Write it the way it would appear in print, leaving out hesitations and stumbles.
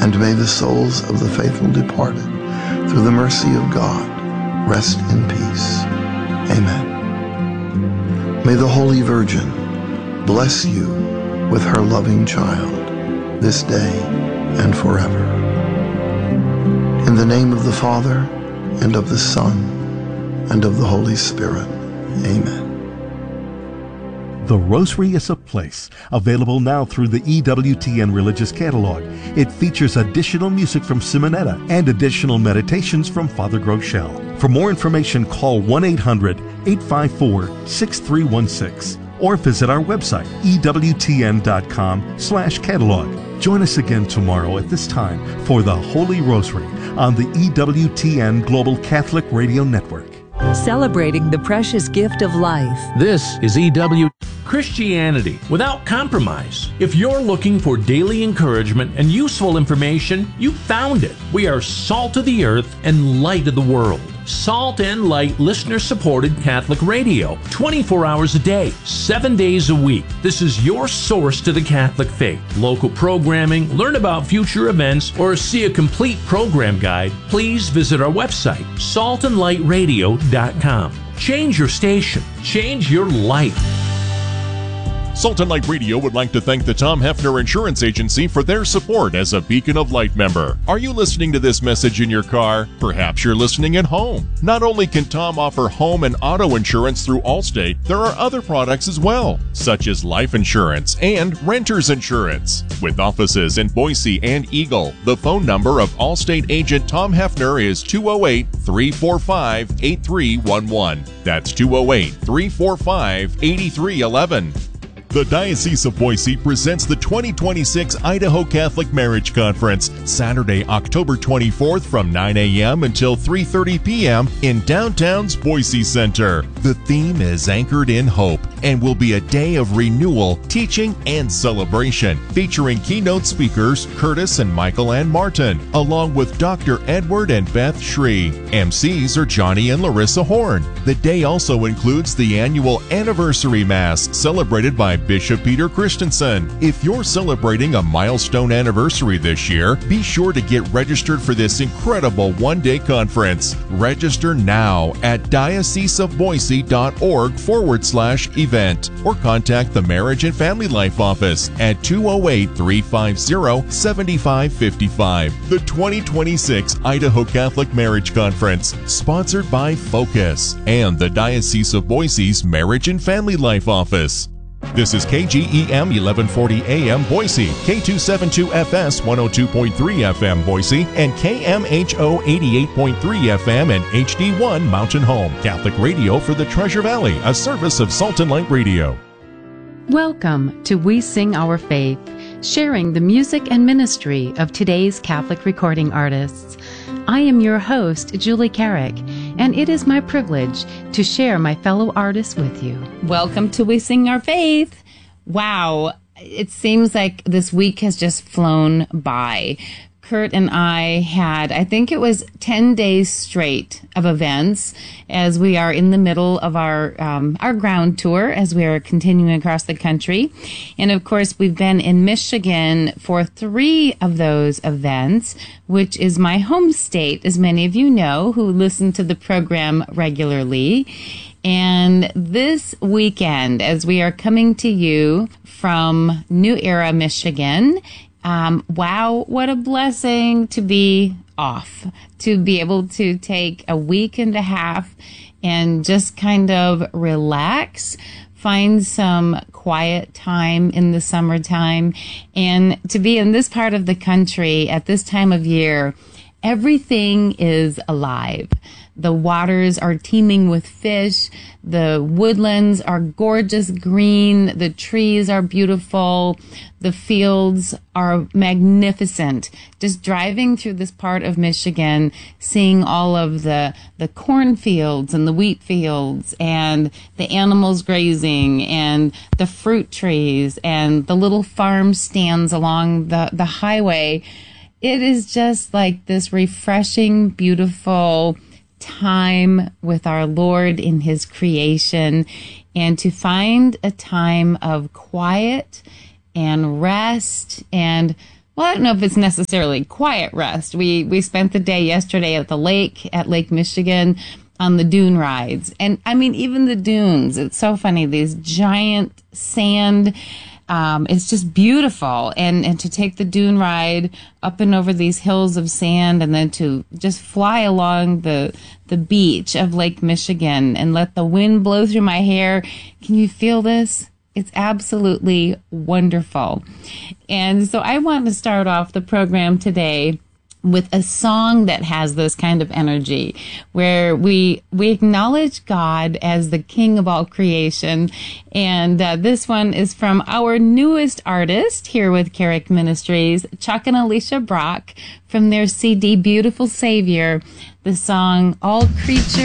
and may the souls of the faithful departed, through the mercy of God, rest in peace. Amen. May the Holy Virgin bless you with her loving child, this day and forever. In the name of the Father, and of the Son, and of the Holy Spirit. Amen. The Rosary is a Place, available now through the EWTN Religious Catalog. It features additional music from Simonetta and additional meditations from Father Groeschel. For more information, call 1-800-854-6316 or visit our website, ewtn.com/catalog. Join us again tomorrow at this time for the Holy Rosary on the EWTN Global Catholic Radio Network. Celebrating the precious gift of life. This is EW Christianity without compromise. If you're looking for daily encouragement and useful information, you found it. We are salt of the earth and light of the world. Salt and Light listener-supported Catholic radio, 24 hours a day, 7 days a week. This is your source to the Catholic faith. Local programming, learn about future events, or see a complete program guide, please visit our website, saltandlightradio.com. Change your station. Change your life. Salt and Light Radio would like to thank the Tom Hefner Insurance Agency for their support as a Beacon of Light member. Are you listening to this message in your car? Perhaps you're listening at home. Not only can Tom offer home and auto insurance through Allstate, there are other products as well, such as life insurance and renter's insurance. With offices in Boise and Eagle, the phone number of Allstate agent Tom Hefner is 208-345-8311. That's 208-345-8311. The Diocese of Boise presents the 2026 Idaho Catholic Marriage Conference, Saturday, October 24th from 9 a.m. until 3:30 p.m. in downtown's Boise Center. The theme is Anchored in Hope and will be a day of renewal, teaching, and celebration, featuring keynote speakers Curtis and Michael Ann Martin, along with Dr. Edward and Beth Shree. MCs are Johnny and Larissa Horn. The day also includes the annual Anniversary Mass, celebrated by Bishop Peter Christensen. If you're celebrating a milestone anniversary this year, be sure to get registered for this incredible one-day conference. Register now at dioceseofboise.org/event or contact the Marriage and Family Life Office at 208-350-7555. The 2026 Idaho Catholic Marriage Conference, sponsored by Focus and the Diocese of Boise's Marriage and Family Life Office. This is KGEM 1140 AM Boise, K272FS 102.3 FM Boise, and KMHO 88.3 FM and HD1 Mountain Home. Catholic radio for the Treasure Valley, a service of Salt and Light Radio. Welcome to We Sing Our Faith, sharing the music and ministry of today's Catholic recording artists. I am your host, Julie Carrick, and it is my privilege to share my fellow artists with you. Welcome to We Sing Our Faith. Wow, it seems like this week has just flown by. Kurt and I had, I think it was 10 days straight of events as we are in the middle of our ground tour as we are continuing across the country. And of course, we've been in Michigan for 3 of those events, which is my home state, as many of you know who listen to the program regularly. And this weekend, as we are coming to you from New Era, Michigan, wow, what a blessing to be off, to be able to take a week and a half and just kind of relax, find some quiet time in the summertime, and to be in this part of the country at this time of year. Everything is alive. The waters are teeming with fish. The woodlands are gorgeous green. The trees are beautiful. The fields are magnificent. Just driving through this part of Michigan, seeing all of the cornfields and the wheat fields and the animals grazing and the fruit trees and the little farm stands along the highway. It is just like this refreshing, beautiful time with our Lord in His creation, and to find a time of quiet and rest and well, I don't know if it's necessarily quiet rest. We spent the day yesterday at the lake, at Lake Michigan, on the dune rides. And I mean, even the dunes, it's so funny, these giant sand, it's just beautiful. And to take the dune ride up and over these hills of sand and then to just fly along the beach of Lake Michigan and let the wind blow through my hair. Can you feel this? It's absolutely wonderful. And so I want to start off the program today with a song that has this kind of energy, where we acknowledge God as the King of all creation. And this one is from our newest artist here with Carrick Ministries, Chuck and Alicia Brock, from their CD, Beautiful Savior, the song, All Creatures